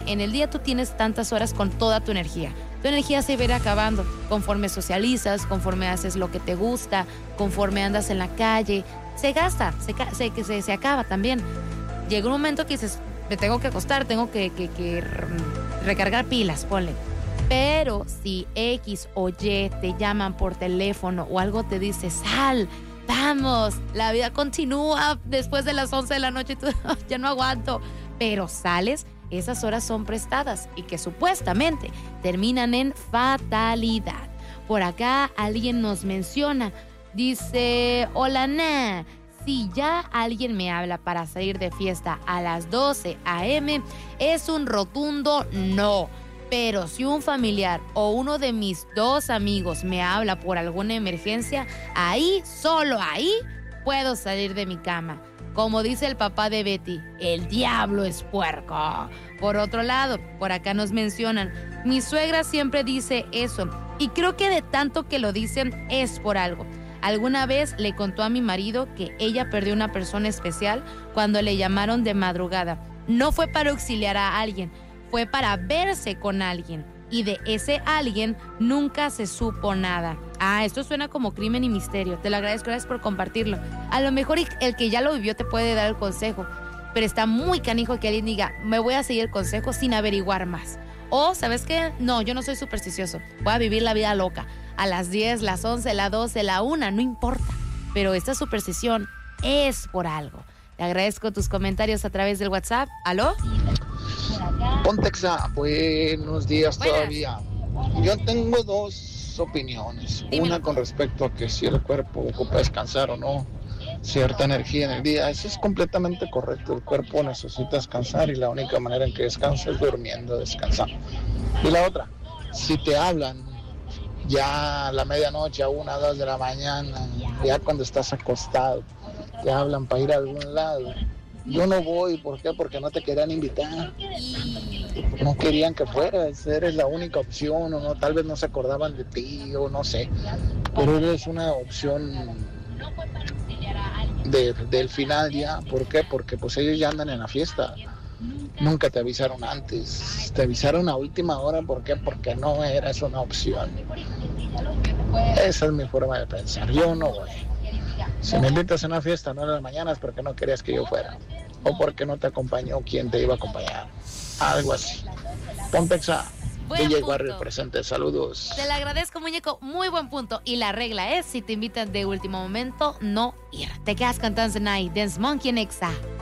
en el día tú tienes tantas horas con toda tu energía. Tu energía se va a ir acabando conforme socializas, conforme haces lo que te gusta, conforme andas en la calle. Se gasta, se acaba también. Llega un momento que dices, me tengo que acostar, tengo que recargar pilas, ponle. Pero si X o Y te llaman por teléfono o algo te dice, sal, vamos, la vida continúa después de las 11 de la noche y tú ya no aguanto. Pero sales, esas horas son prestadas y que supuestamente terminan en fatalidad. Por acá alguien nos menciona, dice, hola, na. Si ya alguien me habla para salir de fiesta a las 12 a.m., es un rotundo no. Pero si un familiar o uno de mis 2 amigos me habla por alguna emergencia, ahí, solo ahí, puedo salir de mi cama. Como dice el papá de Betty, el diablo es puerco. Por otro lado, por acá nos mencionan, mi suegra siempre dice eso, y creo que de tanto que lo dicen es por algo. Alguna vez le contó a mi marido que ella perdió una persona especial cuando le llamaron de madrugada. No fue para auxiliar a alguien, fue para verse con alguien. Y de ese alguien nunca se supo nada. Esto suena como crimen y misterio. Te lo agradezco, gracias por compartirlo. A lo mejor el que ya lo vivió te puede dar el consejo, pero está muy canijo que alguien diga, me voy a seguir el consejo sin averiguar más. O, ¿sabes qué? No, yo no soy supersticioso. Voy a vivir la vida loca. A las 10, las 11, las 12, la 1, no importa. Pero esta superstición es por algo. Te agradezco tus comentarios a través del WhatsApp. ¿Aló? Pontexa, buenos días. Buenas. Todavía. Yo tengo 2 opiniones. Dímelo. Una con respecto a que si el cuerpo ocupa descansar o no cierta energía en el día. Eso es completamente correcto. El cuerpo necesita descansar y la única manera en que descansa es durmiendo, descansando. Y la otra, si te hablan ya a la medianoche, a 1, 2 de la mañana, ya cuando estás acostado, te hablan para ir a algún lado. Yo no voy, ¿por qué? Porque no te querían invitar. No querían que fueras, eres la única opción, o no, tal vez no se acordaban de ti, o no sé. Pero eres una opción del final ya. ¿Por qué? Porque pues ellos ya andan en la fiesta. Nunca te avisaron antes, te avisaron a última hora. ¿Por qué? Porque no eras una opción. Esa es mi forma de pensar. Yo no voy. Si me invitas a una fiesta a 9 de la mañana es porque no querías que yo fuera, o porque no te acompañó quien te iba a acompañar, algo así. Pontexa, DJ Warrior presente, saludos. Te lo agradezco, muñeco, muy buen punto. Y la regla es, si te invitan de último momento, no ir. Te quedas con Dance Night, Dance Monkey en Exa.